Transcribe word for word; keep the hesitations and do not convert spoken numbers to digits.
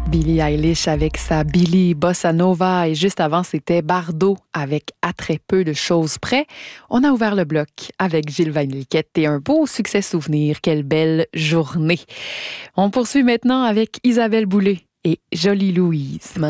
Billie Eilish avec sa Billie Bossa Nova et juste avant, c'était Bardot avec À très peu de choses près. On a ouvert le bloc avec Gilles Van Liquette et un beau succès souvenir. Quelle belle journée. On poursuit maintenant avec Isabelle Boulay et Jolie Louise.